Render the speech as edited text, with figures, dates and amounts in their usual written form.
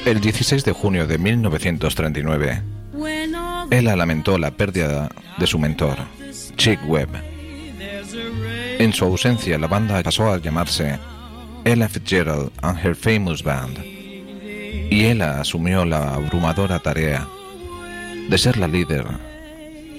El 16 de junio de 1939, Ella lamentó la pérdida de su mentor, Chick Webb. En su ausencia, la banda pasó a llamarse Ella Fitzgerald and Her Famous Band, y Ella asumió la abrumadora tarea de ser la líder